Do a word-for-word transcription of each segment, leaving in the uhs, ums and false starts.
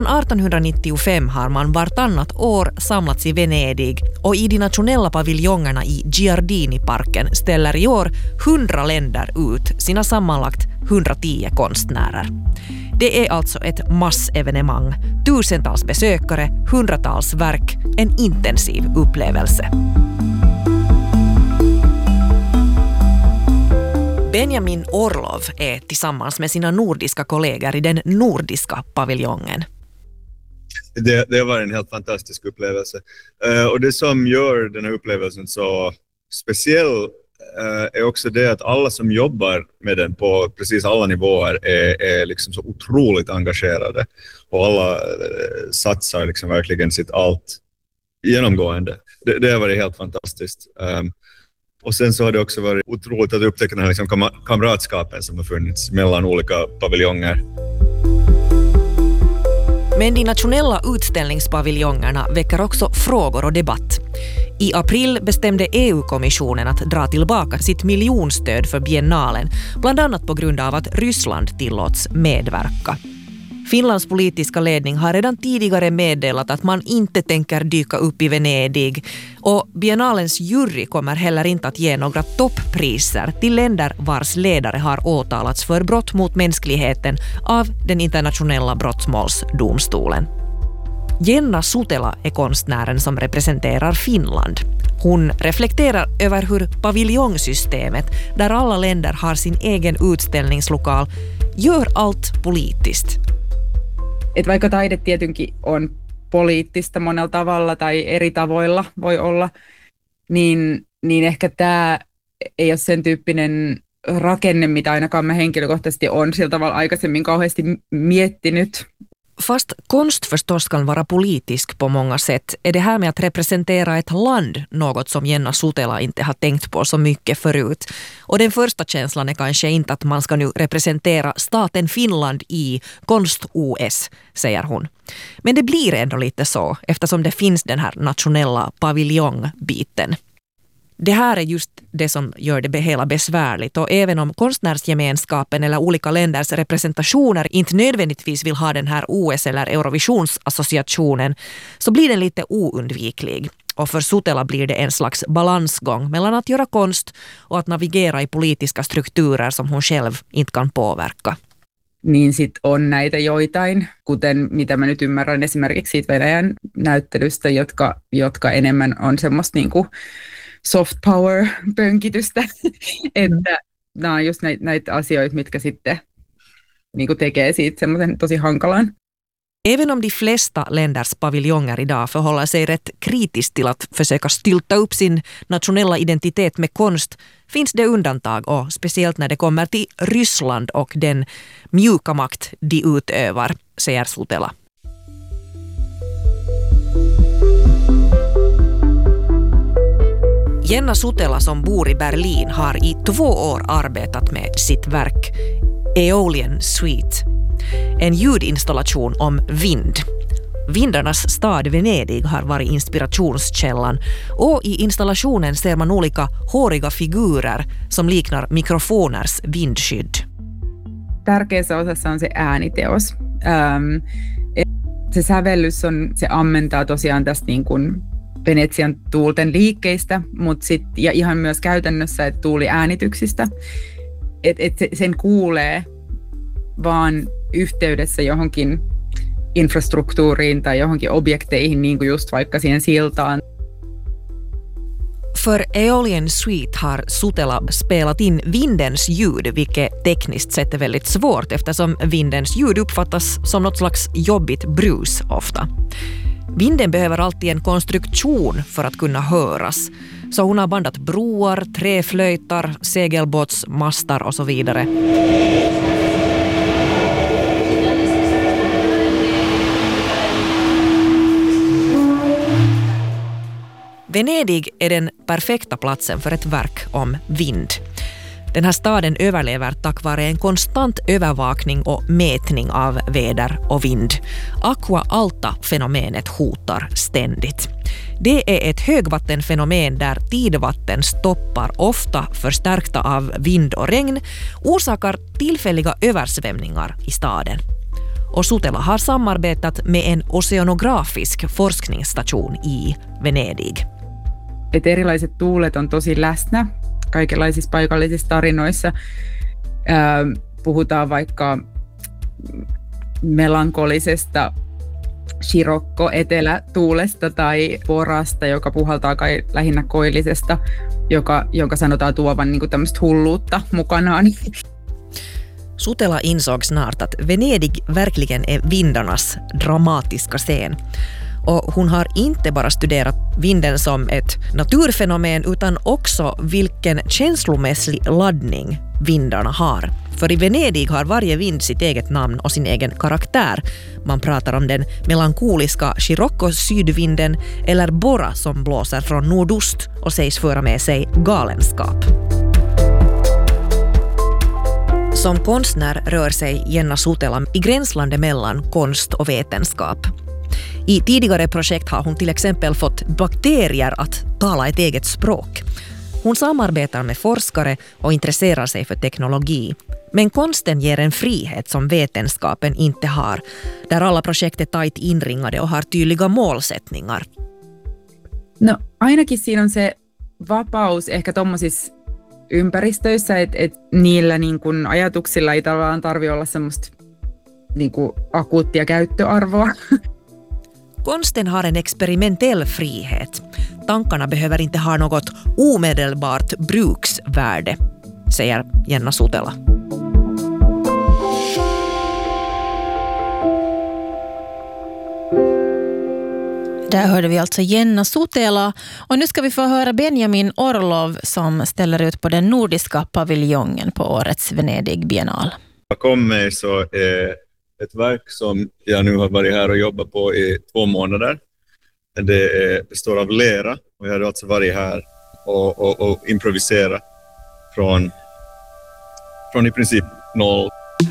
artonhundranittiofem har man vartannat år samlats i Venedig och i de nationella paviljongerna i Giardini-parken ställer i år hundra länder ut sina sammanlagt hundratio konstnärer. Det är alltså ett massevenemang, tusentals besökare, hundratals verk, en intensiv upplevelse. Benjamin Orlov är tillsammans med sina nordiska kollegor i den nordiska paviljongen. Det, det var en helt fantastisk upplevelse. Uh, och det som gör den här upplevelsen så speciell uh, är också det att alla som jobbar med den på precis alla nivåer är, är liksom så otroligt engagerade. Och alla uh, satsar liksom verkligen sitt allt genomgående. Det, det har varit helt fantastiskt. Um, och sen så har det också varit otroligt att upptäcka den här liksom kam- kamratskapen som har funnits mellan olika paviljonger. Men de nationella utställningspaviljongerna väcker också frågor och debatt. I april bestämde E U-kommissionen att dra tillbaka sitt miljonstöd för biennalen, bland annat på grund av att Ryssland tillåts medverka. Finlands politiska ledning har redan tidigare meddelat att man inte tänker dyka upp i Venedig och biennalens jury kommer heller inte att ge några toppriser till länder vars ledare har åtalats för brott mot mänskligheten av den internationella brottmålsdomstolen. Jenna Sutela är konstnären som representerar Finland. Hon reflekterar över hur paviljongsystemet, där alla länder har sin egen utställningslokal, gör allt politiskt. Et vaikka taide tietenkin on poliittista monella tavalla tai eri tavoilla voi olla, niin, niin ehkä tämä ei ole sen tyyppinen rakenne, mitä ainakaan mä henkilökohtaisesti on sillä tavalla aikaisemmin kauheasti miettinyt. Fast konst förstås kan vara politisk på många sätt är det här med att representera ett land något som Jenna Sutela inte har tänkt på så mycket förut. Och den första känslan är kanske inte att man ska nu representera staten Finland i konst-O S, säger hon. Men det blir ändå lite så eftersom det finns den här nationella paviljongbiten. Det här är just det som gör det hela besvärligt och även om konstnärsgemenskapen eller olika länders representationer inte nödvändigtvis vill ha den här O S eller Eurovisionsassociationen så blir den lite oundviklig. Och för Sutela blir det en slags balansgång mellan att göra konst och att navigera i politiska strukturer som hon själv inte kan påverka. Niin sit on näitä joitain, kuten mitä mä nyt ymmärrän esimerkiksi siitä Venäjän näyttelystä, jotka, jotka enemmän on semmoista niinku soft power-pönkitystä, että nämä on just näitä, näitä asioita, mitkä sitten niin kuin tekee siitä semmoisen tosi hankalan. Även om de flesta länders paviljonger idag förhåller sig rätt kritiskt till att försöka stylta upp sin nationella identitet med konst finns det undantag och speciellt när det kommer till Ryssland och den mjuka makt de utövar, säger Sutela. Jenna Sutela som bor i Berlin har i två år arbetat med sitt verk Aeolian Suite, en ljudinstallation om vind. Vindarnas stad Venedig har varit inspirationskällan och i installationen ser man olika håriga figurer som liknar mikrofoners vindskydd. Tärkeässä osassa on se ääniteos. Ähm, se sävellys on, se ammentaa tosiaan tästä niin kuin Venetsian tuulten liikkeistä, mutta sit, ja ihan myös käytännössä, että tuuliäänityksistä. Et, et sen kuulee vaan yhteydessä johonkin infrastruktuuriin tai johonkin objekteihin, niin kuin just vaikka siihen siltaan. För Aeolian Suite har Sutela spelat in vindens ljud, vilket tekniskt sett är väldigt svårt eftersom vindens ljud uppfattas som något slags jobbigt brus ofta. Vinden behöver alltid en konstruktion för att kunna höras. Så hon har bandat broar, träflöjtar, segelbåtsmastar och så vidare. Venedig är den perfekta platsen för ett verk om vind. Den här staden överlever tack vare en konstant övervakning och mätning av väder och vind. Aqua Alta-fenomenet hotar ständigt. Det är ett högvattenfenomen där tidvattenstoppar, ofta förstärkta av vind och regn, orsakar tillfälliga översvämningar i staden. och Sutela har samarbetat med en oceanografisk forskningsstation i Venedig. Et erilaiset tuulet on tosi läsnä kaikenlaisissa paikallisissa tarinoissa. Öö, puhutaan vaikka melankolisesta Scirocco-etelätuulesta tai Borasta, joka puhaltaa kai lähinnä koillisesta, joka, jonka sanotaan tuovan niin kuin tämmöistä hulluutta mukanaan. Sutela insåg snart att Venedig verkligen är vindarnas dramatiska scen. Och hon har inte bara studerat vinden som ett naturfenomen utan också vilken känslomässig laddning vindarna har. För i Venedig har varje vind sitt eget namn och sin egen karaktär. Man pratar om den melankoliska Scirocco-sydvinden eller Bora som blåser från nordost och sägs föra med sig galenskap. Som konstnär rör sig Jenna Sutela i gränslandet mellan konst och vetenskap. I tidigare projekt har hon till exempel fått bakterier att tala ett eget språk. Hon samarbetar med forskare och intresserar sig för teknologi. Men konsten ger en frihet som vetenskapen inte har, där alla projekt är tajt inringade och har tydliga målsättningar. No, ainakin siinä on se vapaus ehkä tommosissa ympäristöissä, että et niillä niin kun ajatuksilla ei tavallaan tarvitse olla semmoista niin kun akuuttia käyttöarvoa. Konsten har en experimentell frihet. Tankarna behöver inte ha något omedelbart bruksvärde, säger Jenna Sutela. Där hörde vi alltså Jenna Sutela och nu ska vi få höra Benjamin Orlov som ställer ut på den nordiska paviljongen på årets Venedig biennal. Bakom mig så är ett verk som jag nu har varit här och jobbat på i två månader. Det är, består av lera och jag har alltså varit här och, och, och improviserat från, från i princip noll.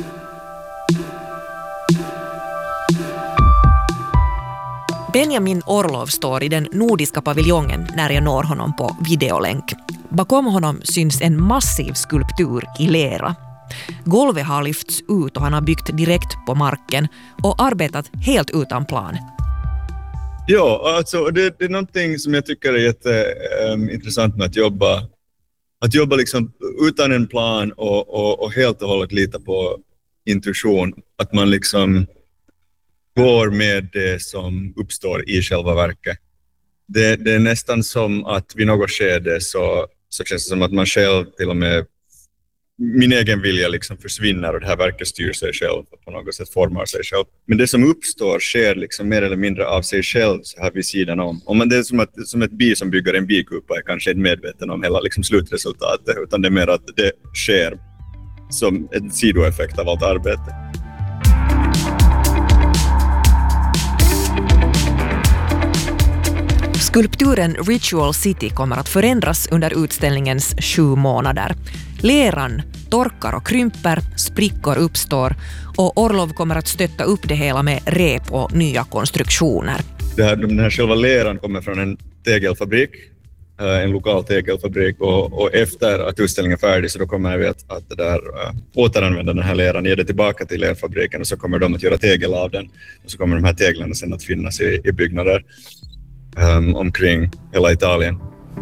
Benjamin Orlov står i den nordiska paviljongen när jag når honom på videolänk. Bakom honom syns en massiv skulptur i lera. Golvet har lyfts ut och han har byggt direkt på marken och arbetat helt utan plan. Ja, alltså det, det är någonting som jag tycker är jätteintressant um, med att jobba. Att jobba liksom utan en plan och, och, och helt och hållet lita på intuition. Att man liksom går med det som uppstår i själva verket. Det, det är nästan som att vid något skede så, så känns det som att man själv till och med min egen vilja liksom försvinner och det här verket styr sig själv och på något sätt formar sig själv. Men det som uppstår sker liksom mer eller mindre av sig själv så här vid sidan om. Och man, det är som, att, som ett bi som bygger en bikupa är kanske inte medveten om hela liksom slutresultatet utan det är mer att det sker som en sidoeffekt av allt arbete. Skulpturen Ritual City kommer att förändras under utställningens sju månader. Leran torkar och krymper, sprickor uppstår och Orlov kommer att stötta upp det hela med rep och nya konstruktioner. Det här, den här själva leran kommer från en tegelfabrik, en lokal tegelfabrik och, och efter att utställningen är färdig så då kommer vi att, att det där, äh, återanvända den här leran, ge det tillbaka till lerfabriken och så kommer de att göra tegel av den och så kommer de här teglarna sen att finnas i, i byggnader um, omkring hela Italien.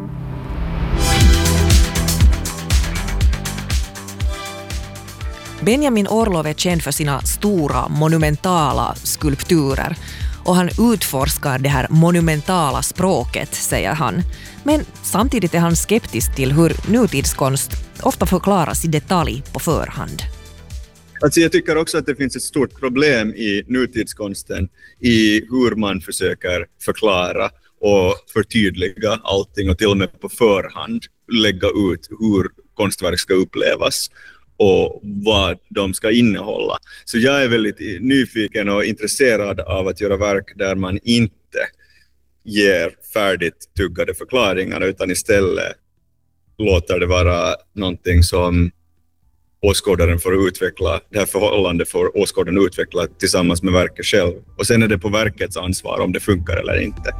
Benjamin Orlov är känd för sina stora, monumentala skulpturer och han utforskar det här monumentala språket, säger han. Men samtidigt är han skeptisk till hur nutidskonst ofta förklaras i detalj på förhand. Alltså jag tycker också att det finns ett stort problem i nutidskonsten i hur man försöker förklara och förtydliga allting och till och med på förhand lägga ut hur konstverk ska upplevas och vad de ska innehålla. Så jag är väldigt nyfiken och intresserad av att göra verk där man inte ger färdigt tuggade förklaringar utan istället låter det vara någonting som åskådaren får utveckla, det här förhållandet får åskådaren utveckla tillsammans med verket själv. Och sen är det på verkets ansvar om det funkar eller inte.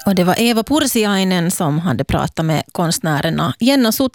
Och det var Eva Pursiainen som hade pratat med konstnärerna Jenna Sute